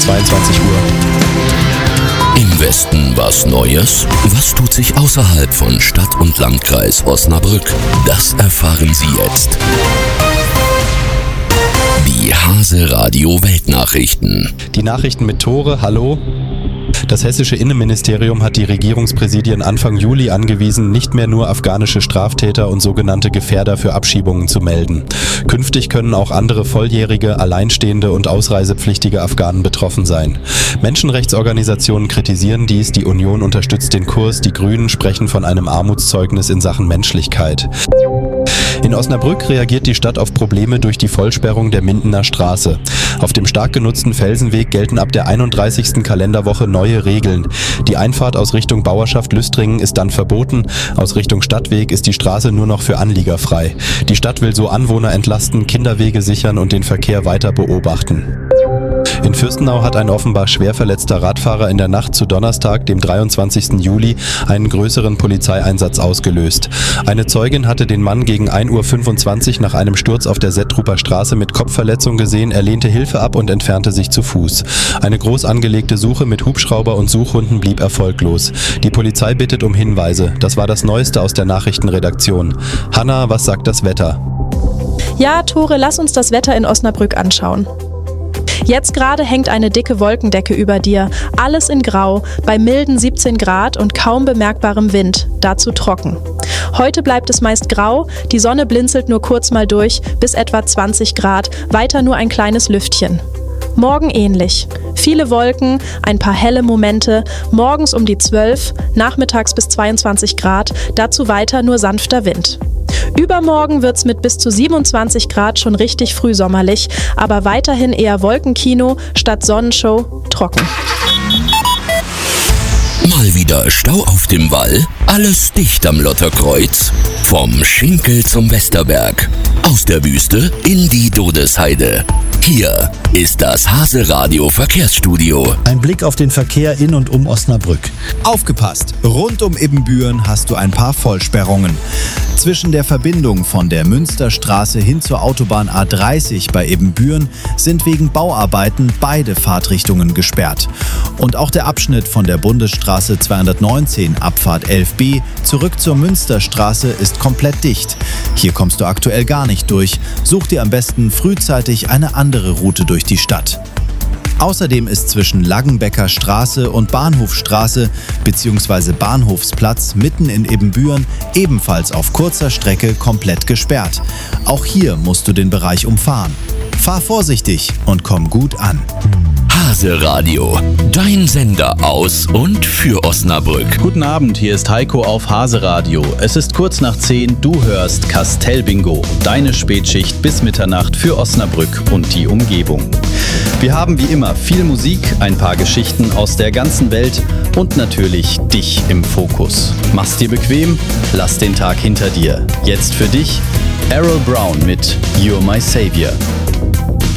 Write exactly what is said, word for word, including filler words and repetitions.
zweiundzwanzig Uhr. Im Westen was Neues? Was tut sich außerhalb von Stadt und Landkreis Osnabrück? Das erfahren Sie jetzt. Die Hase Radio Weltnachrichten. Die Nachrichten mit Tore, hallo. Das hessische Innenministerium hat die Regierungspräsidien Anfang Juli angewiesen, nicht mehr nur afghanische Straftäter und sogenannte Gefährder für Abschiebungen zu melden. Künftig können auch andere volljährige, alleinstehende und ausreisepflichtige Afghanen betroffen sein. Menschenrechtsorganisationen kritisieren dies, die Union unterstützt den Kurs, die Grünen sprechen von einem Armutszeugnis in Sachen Menschlichkeit. In Osnabrück reagiert die Stadt auf Probleme durch die Vollsperrung der Mindener Straße. Auf dem stark genutzten Felsenweg gelten ab der einunddreißigsten Kalenderwoche neue Regeln. Die Einfahrt aus Richtung Bauerschaft Lüstringen ist dann verboten. Aus Richtung Stadtweg ist die Straße nur noch für Anlieger frei. Die Stadt will so Anwohner entlasten, Kinderwege sichern und den Verkehr weiter beobachten. In Fürstenau hat ein offenbar schwer verletzter Radfahrer in der Nacht zu Donnerstag, dem dreiundzwanzigsten Juli, einen größeren Polizeieinsatz ausgelöst. Eine Zeugin hatte den Mann gegen ein Uhr fünfundzwanzig nach einem Sturz auf der Settruper Straße mit Kopfverletzung gesehen, er lehnte Hilfe ab und entfernte sich zu Fuß. Eine groß angelegte Suche mit Hubschrauber und Suchhunden blieb erfolglos. Die Polizei bittet um Hinweise. Das war das Neueste aus der Nachrichtenredaktion. Hanna, was sagt das Wetter? Ja, Tore, lass uns das Wetter in Osnabrück anschauen. Jetzt gerade hängt eine dicke Wolkendecke über dir, alles in Grau, bei milden siebzehn Grad und kaum bemerkbarem Wind, dazu trocken. Heute bleibt es meist grau, die Sonne blinzelt nur kurz mal durch, bis etwa zwanzig Grad, weiter nur ein kleines Lüftchen. Morgen ähnlich. Viele Wolken, ein paar helle Momente, morgens um die zwölf, nachmittags bis zweiundzwanzig Grad, dazu weiter nur sanfter Wind. Übermorgen wird's mit bis zu siebenundzwanzig Grad schon richtig frühsommerlich, aber weiterhin eher Wolkenkino statt Sonnenshow, trocken. Mal wieder Stau auf dem Wall? Alles dicht am Lotterkreuz? Vom Schinkel zum Westerberg. Aus der Wüste in die Dodesheide. Hier ist das Hase Radio Verkehrsstudio. Ein Blick auf den Verkehr in und um Osnabrück. Aufgepasst! Rund um Ibbenbüren hast du ein paar Vollsperrungen. Zwischen der Verbindung von der Münsterstraße hin zur Autobahn A dreißig bei Ibbenbüren sind wegen Bauarbeiten beide Fahrtrichtungen gesperrt. Und auch der Abschnitt von der Bundesstraße zweihundertneunzehn Abfahrt elf b zurück zur Münsterstraße ist komplett dicht. Hier kommst du aktuell gar nicht durch. Such dir am besten frühzeitig eine andere Route durch die Stadt. Außerdem ist zwischen Laggenbecker Straße und Bahnhofstraße bzw. Bahnhofsplatz mitten in Ibbenbüren ebenfalls auf kurzer Strecke komplett gesperrt. Auch hier musst du den Bereich umfahren. Fahr vorsichtig und komm gut an. Hase Radio, dein Sender aus und für Osnabrück. Guten Abend, hier ist Heiko auf Hase Radio. Es ist kurz nach zehn, du hörst Castell-Bingo, deine Spätschicht bis Mitternacht für Osnabrück und die Umgebung. Wir haben wie immer viel Musik, ein paar Geschichten aus der ganzen Welt und natürlich dich im Fokus. Mach's dir bequem, lass den Tag hinter dir. Jetzt für dich, Errol Brown mit You're My Savior.